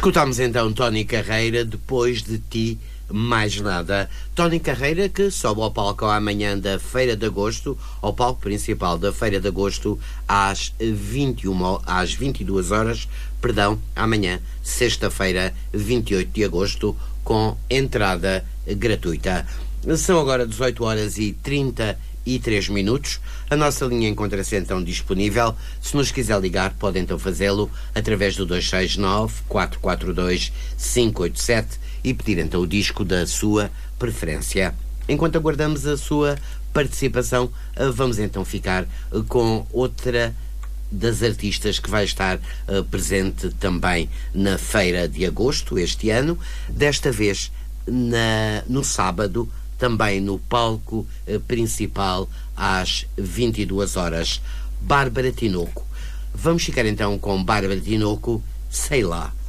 Escutamos então Tony Carreira, Depois de Ti, Mais Nada. Tony Carreira, que sobe ao palco amanhã da Feira de Agosto, ao palco principal da Feira de Agosto, às 22 horas, amanhã, sexta-feira, 28 de agosto, com entrada gratuita. São agora 18 horas e 33 minutos. A nossa linha encontra-se então disponível. Se nos quiser ligar, pode então fazê-lo através do 269-442-587 e pedir então o disco da sua preferência. Enquanto aguardamos a sua participação, vamos então ficar com outra das artistas que vai estar presente também na Feira de Agosto este ano, desta vez no sábado, também no palco principal às 22 horas. Bárbara Tinoco. Vamos ficar então com Bárbara Tinoco, Sei Lá.